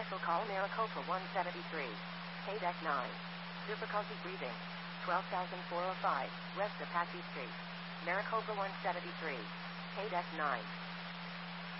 Special call Maricopa 173. Deck 9. Difficulty breathing. 12,405, West Apache Street. Maricopa 173. Deck 9.